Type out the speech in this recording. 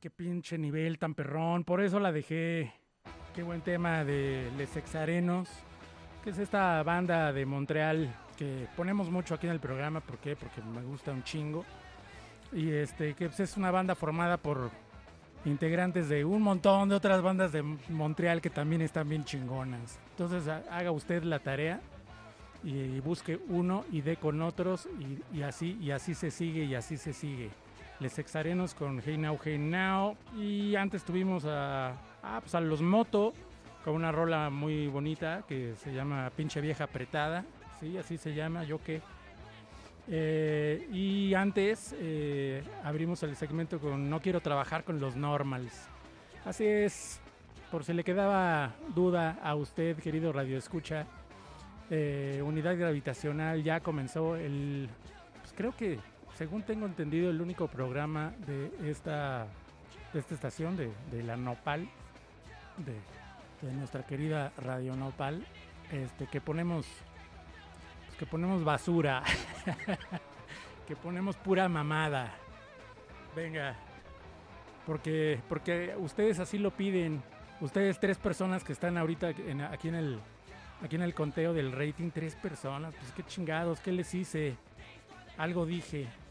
qué pinche nivel tan perrón. Por eso la dejé. Qué buen tema de Les Exarenos, que es esta banda de Montreal que ponemos mucho aquí en el programa. ¿Por qué? Porque me gusta un chingo. Y que pues, es una banda formada por integrantes de un montón de otras bandas de Montreal que también están bien chingonas. Entonces haga usted la tarea y busque uno y dé con otros y así se sigue y así se sigue. Les Exarenos con Hey Now, Hey Now. Y antes tuvimos pues a Los Moto con una rola muy bonita que se llama Pinche Vieja Apretada. Sí, así se llama, yo qué. Y antes abrimos el segmento con No Quiero Trabajar con los Normals. Así es, por si le quedaba duda a usted, querido Radio Escucha, Unidad Gravitacional ya comenzó pues creo que, según tengo entendido, el único programa de esta estación, de la Nopal, de nuestra querida Radio Nopal, que ponemos basura, que ponemos pura mamada. Venga, porque ustedes así lo piden. Ustedes 3 personas que están ahorita aquí en el conteo del rating, 3 personas. Pues qué chingados, ¿qué les hice? Algo dije.